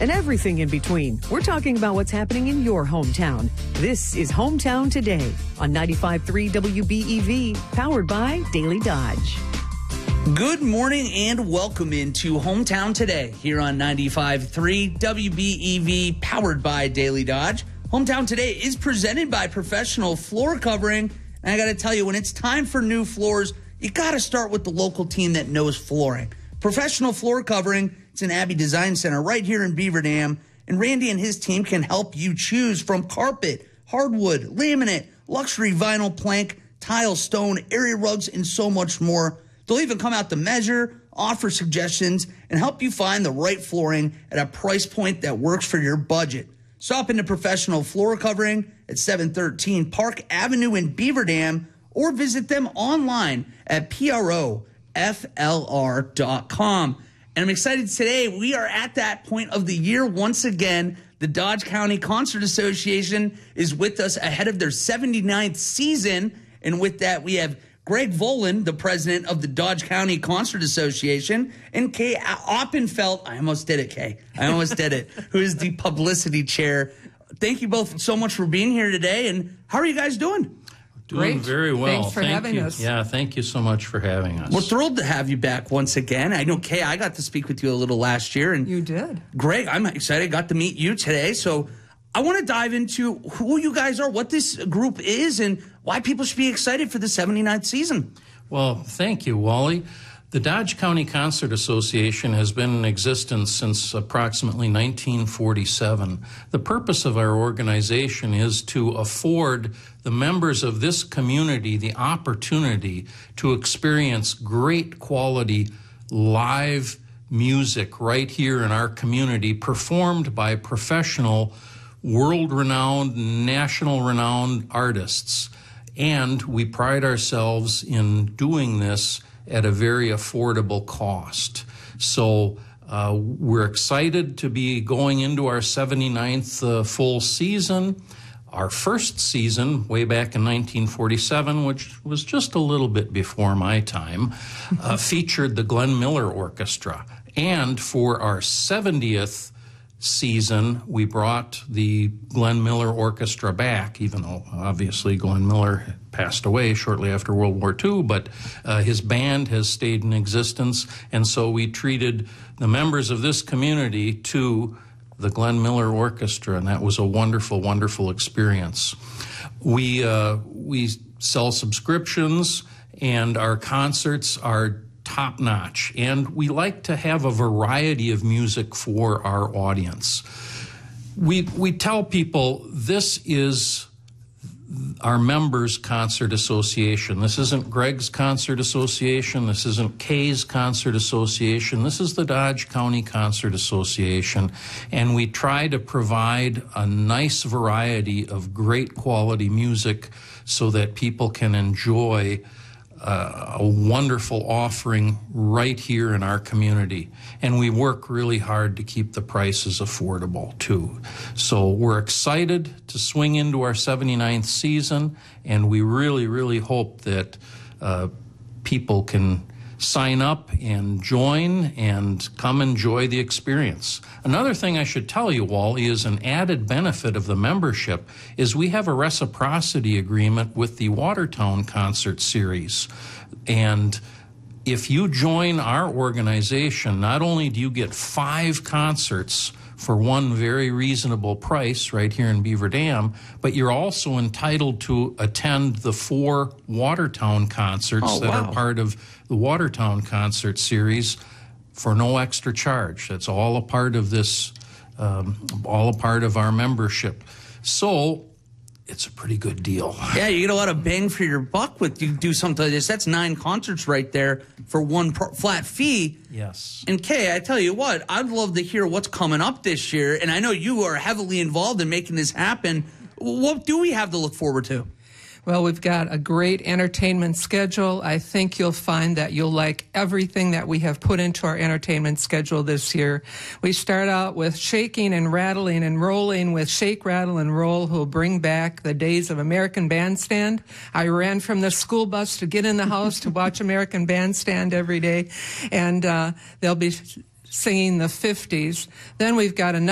and everything in between. We're talking about what's happening in your hometown. This is Hometown Today on 95.3 WBEV, powered by Daily Dodge. Good morning and welcome into Hometown Today here on 95.3 WBEV, powered by Daily Dodge. Hometown Today is presented by Professional Floor Covering. And I got to tell you, when it's time for new floors, you got to start with the local team that knows flooring. Professional Floor Covering, it's an Abbey Design Center right here in Beaver Dam. And Randy and his team can help you choose from carpet, hardwood, laminate, luxury vinyl plank, tile, stone, area rugs, and so much more. They'll even come out to measure, offer suggestions, and help you find the right flooring at a price point that works for your budget. Stop into Professional Floor Covering at 713 Park Avenue in Beaver Dam, or visit them online at proflr.com. And I'm excited today. We are at that point of the year once again. The Dodge County Concert Association is with us ahead of their 79th season. And with that, we have Greg Volan, the president of the Dodge County Concert Association, and Kay Oppenfeld. I almost did it, Kay. I almost did it. Who is the publicity chair. Thank you both so much for being here today. And how are you guys doing? Doing very well. Thanks for having us. Yeah, thank you so much for having us. We're thrilled to have you back once again. I know, Kay, I got to speak with you a little last year. And you did. Greg, I'm excited. Got to meet you today. So I want to dive into who you guys are, what this group is, and why people should be excited for the 79th season. Well, thank you, Wally. The Dodge County Concert Association has been in existence since approximately 1947. The purpose of our organization is to afford the members of this community the opportunity to experience great quality live music right here in our community, performed by professional, world-renowned, national-renowned artists. And we pride ourselves in doing this at a very affordable cost. So we're excited to be going into our 79th full season. Our first season, way back in 1947, which was just a little bit before my time, featured the Glenn Miller Orchestra. And for our 70th season, we brought the Glenn Miller Orchestra back, even though obviously Glenn Miller passed away shortly after World War II, but his band has stayed in existence, and so we treated the members of this community to the Glenn Miller Orchestra, and that was a wonderful, wonderful experience. We sell subscriptions, and our concerts are top-notch, and we like to have a variety of music for our audience. We tell people this is our members' concert association. This isn't Greg's concert association. This isn't Kay's concert association. This is the Dodge County Concert Association, and we try to provide a nice variety of great quality music so that people can enjoy a wonderful offering right here in our community. And we work really hard to keep the prices affordable, too. So we're excited to swing into our 79th season, and we really, really hope that people can sign up and join and come enjoy the experience. Another thing I should tell you, Wally, is an added benefit of the membership is we have a reciprocity agreement with the Watertown Concert Series. And if you join our organization, not only do you get 5 concerts for one very reasonable price right here in Beaver Dam, but you're also entitled to attend the 4 Watertown concerts that are part of the Watertown Concert Series for no extra charge. That's all a part of this, all a part of our membership. So it's a pretty good deal. Yeah, you get a lot of bang for your buck with you do something like this. That's 9 concerts right there for one flat fee. Yes. And Kay, I tell you what, I'd love to hear what's coming up this year. And I know you are heavily involved in making this happen. What do we have to look forward to? Well, we've got a great entertainment schedule. I think you'll find that you'll like everything that we have put into our entertainment schedule this year. We start out with shaking and rattling and rolling with Shake, Rattle, and Roll, who will bring back the days of American Bandstand. I ran from the school bus to get in the house to watch American Bandstand every day, and they'll be singing the 50s. Then we've got another